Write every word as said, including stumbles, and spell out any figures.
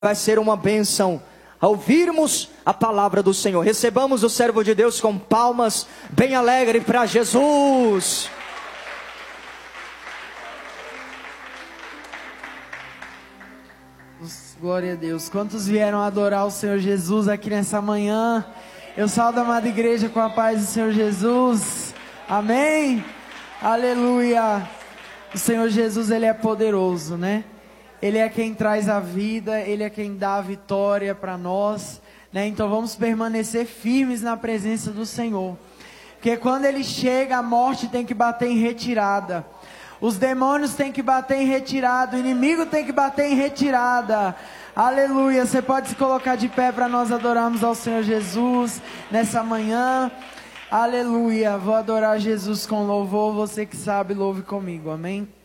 vai ser uma bênção ao ouvirmos a palavra do Senhor. Recebamos o servo de Deus com palmas bem alegre para Jesus. Glória a Deus. Quantos vieram adorar o Senhor Jesus aqui nessa manhã? Eu saúdo a amada igreja com a paz do Senhor Jesus. Amém? Aleluia. O Senhor Jesus, Ele é poderoso, né? Ele é quem traz a vida, Ele é quem dá a vitória para nós, né? Então vamos permanecer firmes na presença do Senhor. Porque quando Ele chega, a morte tem que bater em retirada. Os demônios têm que bater em retirada, o inimigo tem que bater em retirada. Aleluia, você pode se colocar de pé para nós adorarmos ao Senhor Jesus nessa manhã. Aleluia, vou adorar Jesus com louvor, você que sabe, louve comigo, amém?